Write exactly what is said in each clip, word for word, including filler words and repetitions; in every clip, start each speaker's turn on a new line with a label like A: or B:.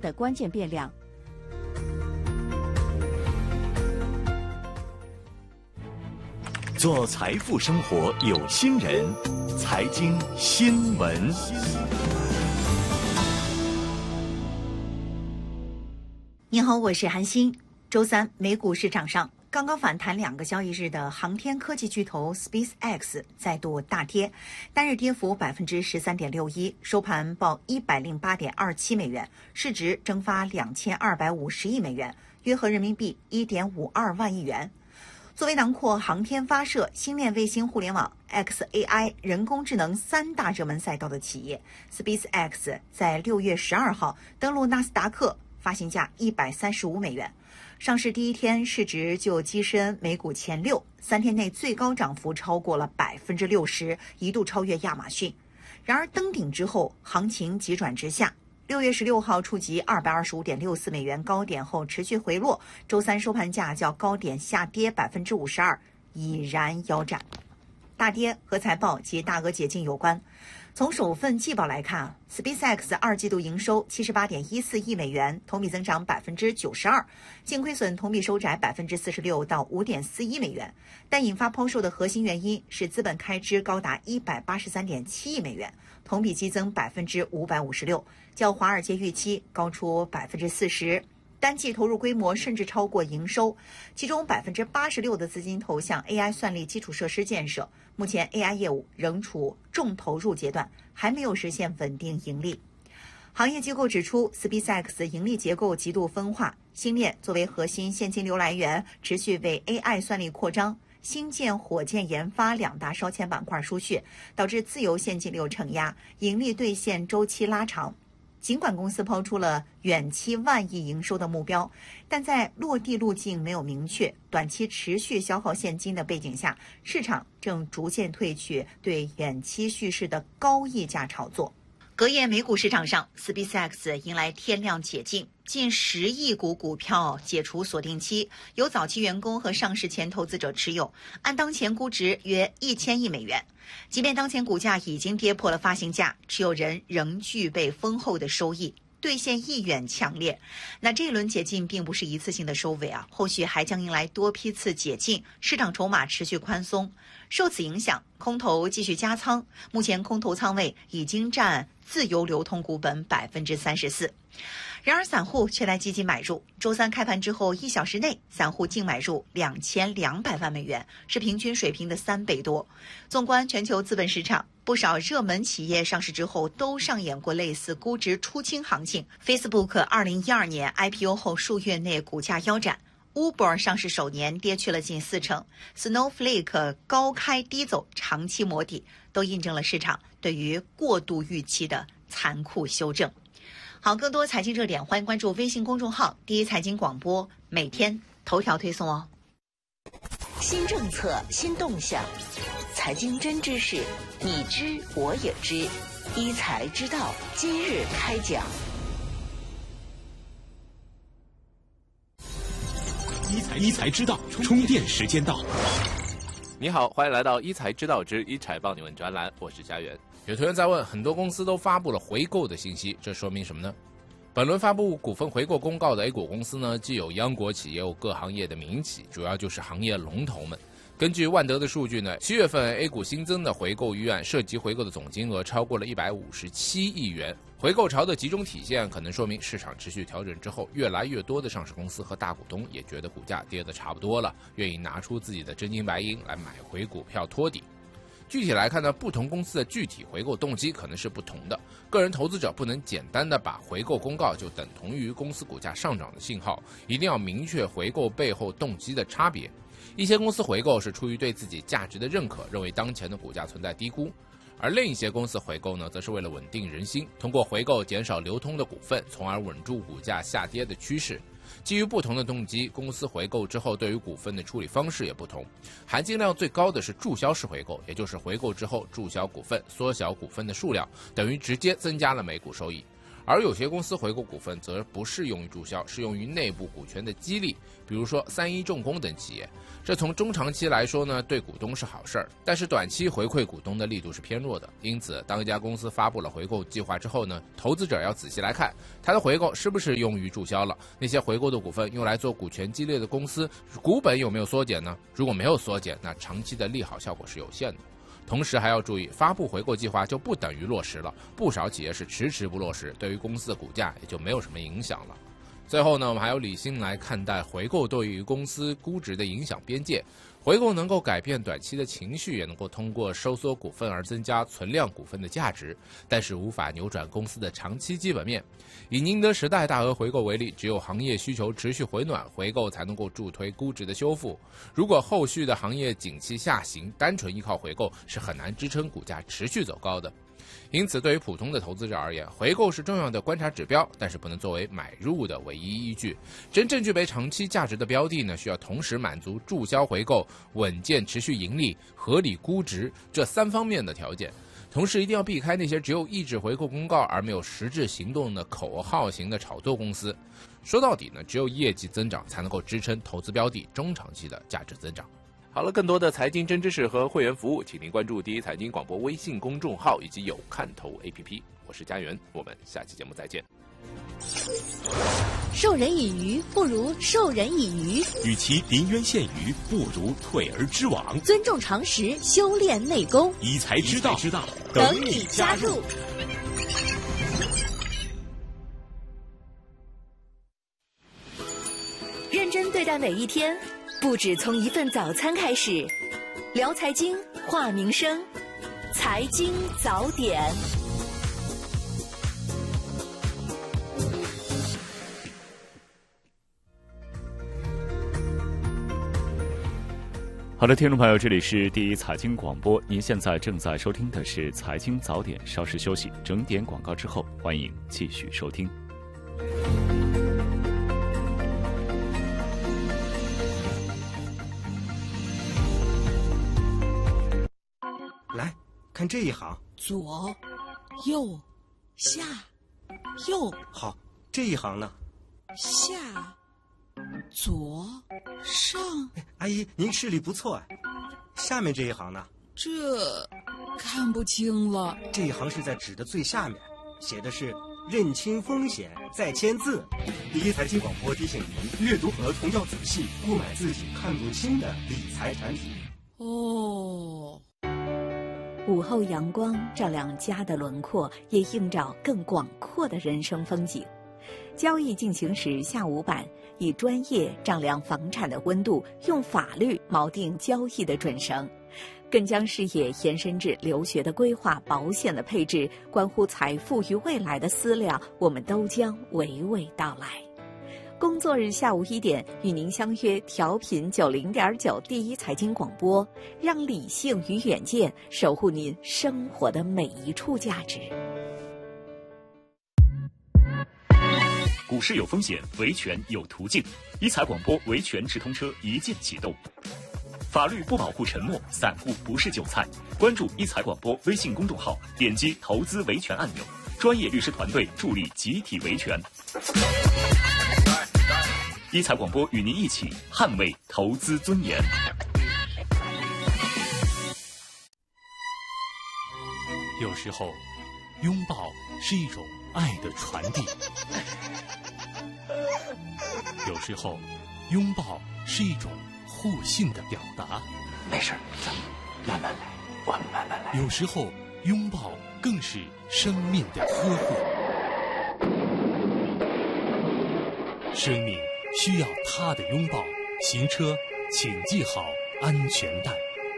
A: 的关键变量。
B: 做财富生活有心人，财经新闻。
C: 你好，我是韩欣。周三，美股市场上刚刚反弹两个交易日的航天科技巨头 SpaceX 再度大跌，单日跌幅百分之十三点六一，收盘报一百零八点二七美元，市值蒸发两千二百五十亿美元，约合人民币一点五二万亿元。作为囊括航天发射、星链卫星互联网、X A I、人工智能三大热门赛道的企业 ，SpaceX 在六月十二号登陆纳斯达克，发行价一百三十五美元。上市第一天市值就跻身美股前六，三天内最高涨幅超过了百分之六十，一度超越亚马逊。然而登顶之后，行情急转直下。六月十六号触及二百二十五点六四美元高点后持续回落，周三收盘价较高点下跌百分之五十二，已然腰斩。大跌和财报及大额解禁有关。从首份季报来看 ，SpaceX 二季度营收七十八点一四亿美元，同比增长百分之九十二，净亏损同比收窄百分之四十六到五点四一美元。但引发抛售的核心原因是资本开支高达一百八十三点七亿美元，同比激增百分之五百五十六，较华尔街预期高出百分之四十。单季投入规模甚至超过营收，其中百分之八十六的资金投向 A I 算力基础设施建设。目前 A I 业务仍处重投入阶段，还没有实现稳定盈利。行业机构指出 ，SpaceX 盈利结构极度分化，星链作为核心现金流来源，持续为 A I 算力扩张。星舰、火箭研发两大烧钱板块输血，导致自由现金流承压，盈利兑现周期拉长。尽管公司抛出了远期万亿营收的目标，但在落地路径没有明确、短期持续消耗现金的背景下，市场正逐渐退去对远期叙事的高溢价炒作。隔夜美股市场上 ，SpaceX 迎来天量解禁，近十亿股股票解除锁定期，由早期员工和上市前投资者持有，按当前估值约一千亿美元。即便当前股价已经跌破了发行价，持有人仍具备丰厚的收益，兑现意愿强烈。那这一轮解禁并不是一次性的收尾啊，后续还将迎来多批次解禁，市场筹码持续宽松。受此影响，空头继续加仓，目前空头仓位已经占自由流通股本百分之三十四。然而散户却在积极买入，周三开盘之后一小时内，散户净买入两千两百万美元，是平均水平的三倍多。纵观全球资本市场，不少热门企业上市之后都上演过类似估值出清行情。Facebook 二零一二年 I P O 后数月内股价腰斩。Uber 上市首年跌去了近四成 ，Snowflake 高开低走，长期磨底，都印证了市场对于过度预期的残酷修正。好，更多财经热点，欢迎关注微信公众号“第一财经广播”，每天头条推送哦。
D: 新政策，新动向，财经真知识，你知我也知，一财知道，今日开讲。
E: 一财一财知道，充电时间到。
F: 你好，欢迎来到一财知道之一财帮你问专栏，我是家园。
G: 有同学在问，很多公司都发布了回购的信息，这说明什么呢？本轮发布股份回购公告的 A 股公司呢，既有央国企，也有各行业的民企，主要就是行业龙头们。根据万德的数据呢，七月份 A 股新增的回购预案涉及回购的总金额超过了一百五十七亿元。回购潮的集中体现，可能说明市场持续调整之后，越来越多的上市公司和大股东也觉得股价跌得差不多了，愿意拿出自己的真金白银来买回股票托底。具体来看呢，不同公司的具体回购动机可能是不同的，个人投资者不能简单的把回购公告就等同于公司股价上涨的信号，一定要明确回购背后动机的差别。一些公司回购是出于对自己价值的认可，认为当前的股价存在低估，而另一些公司回购呢，则是为了稳定人心，通过回购减少流通的股份，从而稳住股价下跌的趋势。基于不同的动机，公司回购之后对于股份的处理方式也不同。含金量最高的是注销式回购，也就是回购之后注销股份，缩小股份的数量，等于直接增加了每股收益。 而有些公司回购股份则不是用于注销，是用于内部股权的激励，比如说三一重工等企业。这从中长期来说呢，对股东是好事儿，但是短期回馈股东的力度是偏弱的。因此，当一家公司发布了回购计划之后呢，投资者要仔细来看它的回购是不是用于注销了，那些回购的股份用来做股权激励的公司，股本有没有缩减呢？如果没有缩减，那长期的利好效果是有限的。同时还要注意，发布回购计划就不等于落实了，不少企业是迟迟不落实，对于公司的股价也就没有什么影响了。最后呢，我们还要理性来看待回购对于公司估值的影响边界。回购能够改变短期的情绪，也能够通过收缩股份而增加存量股份的价值，但是无法扭转公司的长期基本面。以宁德时代大额回购为例，只有行业需求持续回暖，回购才能够助推估值的修复。如果后续的行业景气下行，单纯依靠回购是很难支撑股价持续走高的。因此，对于普通的投资者而言，回购是重要的观察指标，但是不能作为买入的唯一依据。真正具备长期价值的标的呢，需要同时满足注销回购、稳健持续盈利、合理估值这三方面的条件。同时，一定要避开那些只有抑制回购公告而没有实质行动的口号型的炒作公司。说到底呢，只有业绩增长才能够支撑投资标的中长期的价值增长。
F: 好了，更多的财经真知识和会员服务，请您关注第一财经广播微信公众号以及有看头 A P P。我是佳媛，我们下期节目再见。
A: 授人以鱼不如授人以渔，
E: 与其临渊羡鱼，不如退而知网。
A: 尊重常识，修炼内功，
E: 一才知道，知道
A: 等你加入。认真对待每一天，不止从一份早餐开始。聊财经，话民生，财经早点。
H: 好的，听众朋友，这里是第一财经广播，您现在正在收听的是财经早点，稍事休息，整点广告之后，欢迎继续收听。
I: 来看这一行，
J: 左、右、下、右。
I: 好，这一行呢？
J: 下、左、上。
I: 阿姨，您视力不错哎。下面这一行呢？
J: 这看不清了。
I: 这一行是在纸的最下面，写的是认清风险再签字。第一财经广播提醒您，阅读合同要仔细，不买自己看不清的理财产品。
J: 哦。
A: 午后阳光照亮家的轮廓，也映照更广阔的人生风景。交易进行时下午版，以专业丈量房产的温度，用法律锚定交易的准绳，更将视野延伸至留学的规划、保险的配置，关乎财富与未来的思量，我们都将娓娓道来。工作日下午一点，与您相约调频九零点九第一财经广播，让理性与远见守护您生活的每一处价值。
H: 股市有风险，维权有途径。一财广播维权直通车一键启动。法律不保护沉默，散户不是韭菜。关注一财广播微信公众号，点击投资维权按钮，专业律师团队助力集体维权。一财广播与您一起捍卫投资尊严。
E: 有时候，拥抱是一种爱的传递；有时候，拥抱是一种互信的表达。
B: 没事，咱们慢慢来，我们慢慢来。
E: 有时候，拥抱更是生命的呵护。生命需要他的拥抱，行车请系好安全带。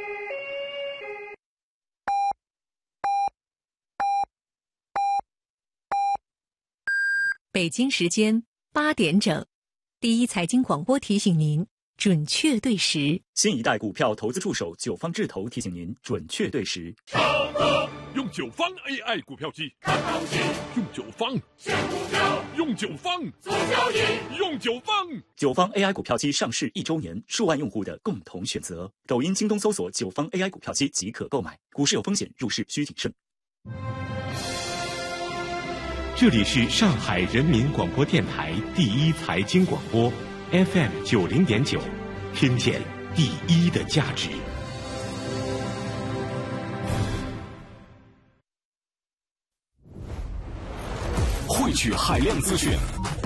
K: 北京时间八点整，第一财经广播提醒您准确对时。
H: 新一代股票投资助手九方智投提醒您准确对时。
L: 用九方 A I 股票机看行情，用九方选股票，用九方做交易，用九方。
H: 九方 A I 股票机上市一周年，数万用户的共同选择。抖音、京东搜索九方 A I 股票机即可购买。股市有风险，入市需谨慎。
M: 这里是上海人民广播电台第一财经广播 F M 九零点九，听见第一的价值。
N: 汇聚海量资讯，